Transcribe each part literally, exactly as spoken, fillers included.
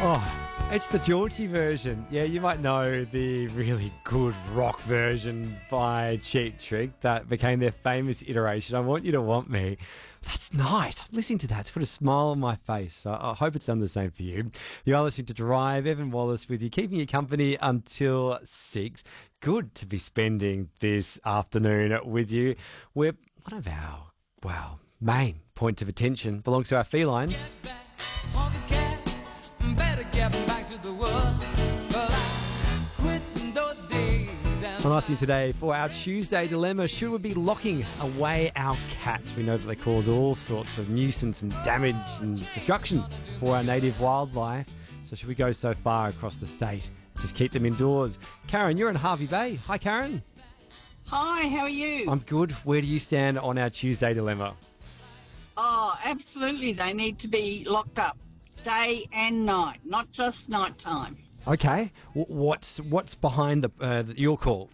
Oh, it's the jaunty version. Yeah, you might know the really good rock version by Cheap Trick that became their famous iteration. I Want You to Want Me. That's nice. I'm listening to that. It's put a smile on my face. I, I hope it's done the same for you. You are listening to Drive. Evan Wallace with you, keeping you company until six. Good to be spending this afternoon with you. We're one of our, well, main points of attention belongs to our felines. I'm asking today for our Tuesday dilemma. Should we be locking away our cats? We know that they cause all sorts of nuisance and damage and destruction for our native wildlife. So should we go so far across the state? Just keep them indoors. Karen, you're in Hervey Bay. Hi, Karen. Hi, how are you? I'm good. Where do you stand on our Tuesday dilemma? Oh, absolutely. They need to be locked up day and night, not just night time. Okay. What's what's behind the, uh, your call?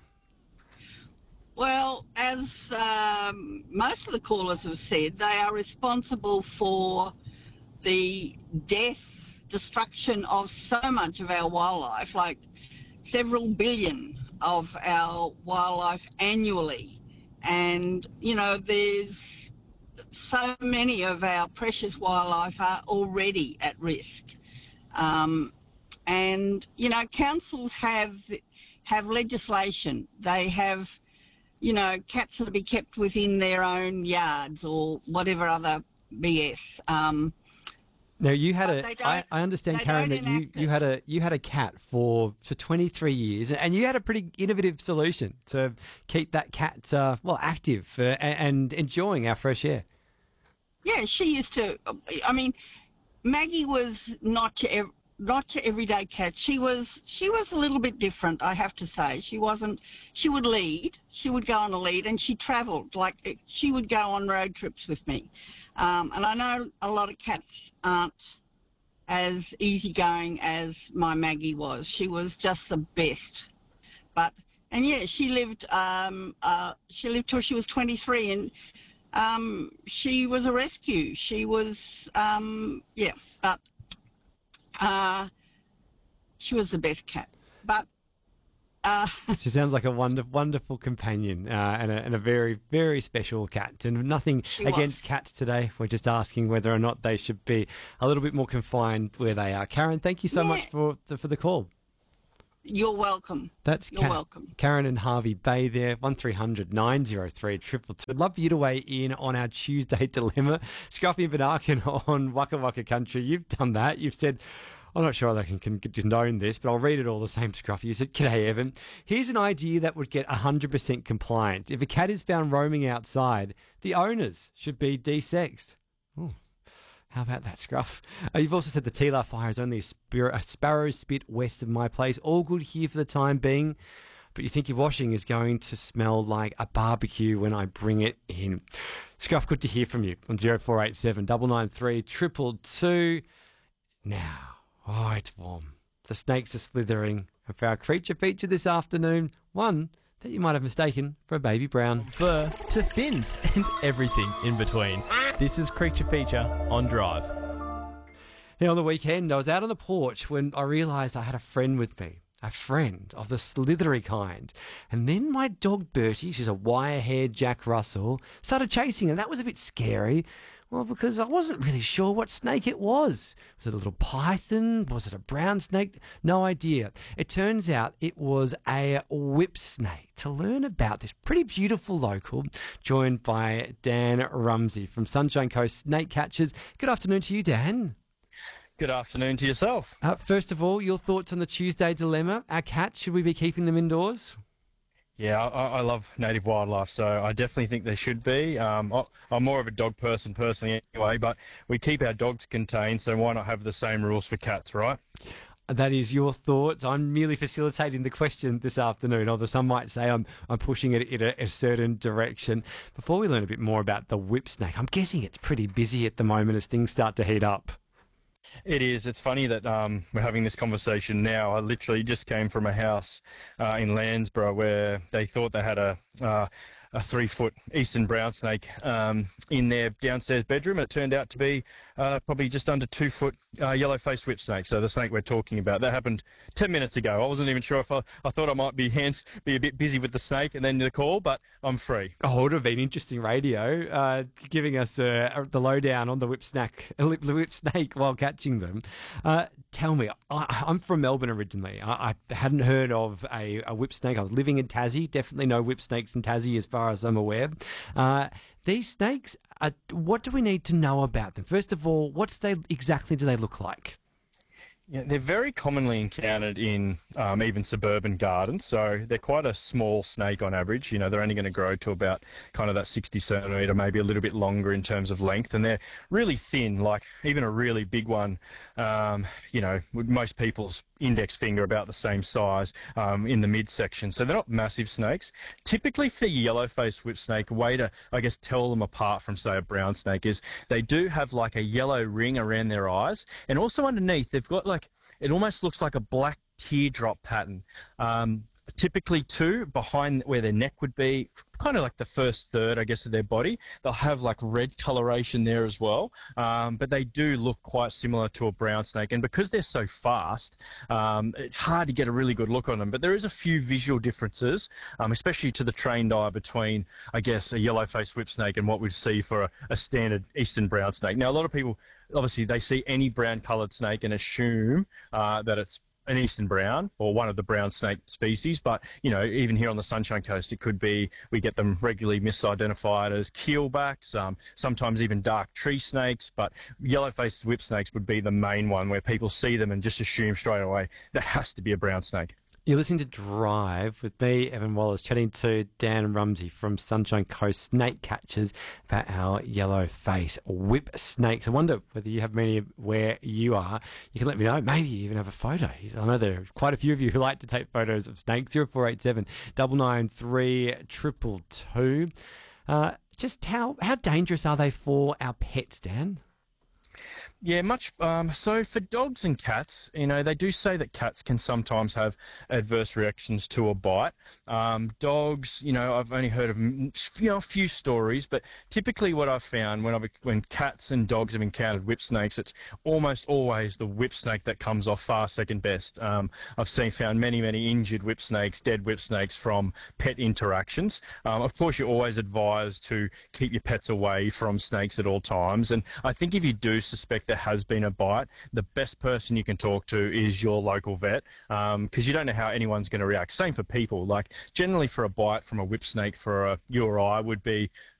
Well, as um, most of the callers have said, they are responsible for the death, destruction of so much of our wildlife, like several billion of our wildlife annually. And, you know, there's so many of our precious wildlife are already at risk. Um, and, you know, councils have have legislation. They have, you know, cats that to be kept within their own yards or whatever other B S. Um, now you had a. I, I understand, Karen, that you, you had a you had a cat for for twenty-three years, and you had a pretty innovative solution to keep that cat uh, well active uh, and enjoying our fresh air. Yeah, she used to. I mean, Maggie was not your not your everyday cat. She was she was a little bit different, I have to say. She wasn't. She would lead. She would go on a lead, and she travelled. Like she would go on road trips with me. Um, and I know a lot of cats aren't as easygoing as my Maggie was. She was just the best. But and yeah, she lived. Um, uh, she lived till she was twenty-three, and um, she was a rescue. She was um, yeah, but. Uh, she was the best cat, but uh, she sounds like a wonder, wonderful companion uh, and, a, and a very, very special cat. And nothing against was. cats today. We're just asking whether or not they should be a little bit more confined where they are. Karen, thank you so yeah. much for for the call. You're welcome. That's You're Ka- welcome. Karen and Hervey Bay there, one three hundred nine oh three two two two. I'd love for you to weigh in on our Tuesday dilemma. Scruffy and Banarkin on Waka Waka Country. You've done that. You've said, I'm not sure I can, can condone this, but I'll read it all the same, Scruffy. You said, G'day, Evan. Here's an idea that would get one hundred percent compliant. If a cat is found roaming outside, the owners should be desexed. Oh. How about that, Scruff? Uh, you've also said the Teelar fire is only a, spir- a sparrow's spit west of my place. All good here for the time being, but you think your washing is going to smell like a barbecue when I bring it in. Scruff, good to hear from you on zero four eight seven nine nine three two two two. Now, oh, it's warm. The snakes are slithering. And for our creature feature this afternoon, one that you might have mistaken for a baby brown. Fur to fins and everything in between. This is Creature Feature on Drive. Now, on the weekend, I was out on the porch when I realised I had a friend with me. A friend of the slithery kind. And then my dog Bertie, she's a wire-haired Jack Russell, started chasing her. That was a bit scary. Well, because I wasn't really sure what snake it was. Was it a little python? Was it a brown snake? No idea. It turns out it was a whip snake. To learn about this pretty beautiful local, joined by Dan Rumsey from Sunshine Coast Snake Catchers. Good afternoon to you, Dan. Good afternoon to yourself. Uh, first of all, your thoughts on the Tuesday dilemma. Our cats, should we be keeping them indoors? Yeah, I, I love native wildlife, so I definitely think there should be. Um, I, I'm more of a dog person personally anyway, but we keep our dogs contained, so why not have the same rules for cats, right? That is your thoughts. I'm merely facilitating the question this afternoon, although some might say I'm I'm pushing it in a, a certain direction. Before we learn a bit more about the whip snake, I'm guessing it's pretty busy at the moment as things start to heat up. It is. It's funny that um, we're having this conversation now. I literally just came from a house uh, in Landsborough where they thought they had a uh, a three-foot eastern brown snake um, in their downstairs bedroom. It turned out to be uh, probably just under two foot uh, yellow-faced whip snake. So the snake we're talking about. That happened ten minutes ago. I wasn't even sure if I, I thought I might be hands be a bit busy with the snake and then the call, but I'm free. Oh, it would have been interesting radio, uh, giving us uh, the lowdown on the whip snack, the whip snake while catching them. Uh, tell me, I, I'm from Melbourne originally. I, I hadn't heard of a, a whip snake. I was living in Tassie. Definitely no whip snakes in Tassie, as far as I'm aware. Uh, these snakes, uh, what do we need to know about them? First of all, what do they exactly do they look like? Yeah, they're very commonly encountered in um, even suburban gardens. So they're quite a small snake on average. You know, they're only going to grow to about kind of that sixty centimetre, maybe a little bit longer in terms of length. And they're really thin, like even a really big one, um, you know, with most people's index finger about the same size um, in the midsection. So they're not massive snakes. Typically for yellow-faced whip snake, a way to, I guess, tell them apart from, say, a brown snake is they do have like a yellow ring around their eyes. And also underneath, they've got like, it almost looks like a black teardrop pattern. Um, typically two behind where their neck would be, kind of like the first third, I guess, of their body. They'll have like red coloration there as well, um, but they do look quite similar to a brown snake. And because they're so fast, um, it's hard to get a really good look on them. But there is a few visual differences, um, especially to the trained eye, between, I guess, a yellow-faced whip snake and what we'd see for a, a standard eastern brown snake. Now, a lot of people, obviously, they see any brown-coloured snake and assume uh, that it's an eastern brown or one of the brown snake species, but you know, even here on the Sunshine Coast, it could be, we get them regularly misidentified as keelbacks, um, sometimes even dark tree snakes, but yellow-faced whip snakes would be the main one where people see them and just assume straight away that has to be a brown snake. You're listening to Drive with me, Evan Wallace, chatting to Dan Rumsey from Sunshine Coast Snake Catchers about our yellow face whip snakes. I wonder whether you have many where you are. You can let me know. Maybe you even have a photo. I know there are quite a few of you who like to take photos of snakes. zero four eight seven, nine nine three, two two two. Uh, just how, how dangerous are they for our pets, Dan? Yeah, much. Um, so for dogs and cats, you know, they do say that cats can sometimes have adverse reactions to a bite. Um, dogs, you know, I've only heard of you know a few stories, but typically what I've found when I've when cats and dogs have encountered whip snakes, it's almost always the whip snake that comes off far second best. Um, I've seen found many many injured whip snakes, dead whip snakes from pet interactions. Um, of course, you're always advised to keep your pets away from snakes at all times, and I think if you do suspect that has been a bite, the best person you can talk to is your local vet, because um, you don't know how anyone's going to react. Same for people. Like generally for a bite from a whip snake for a, you or I would be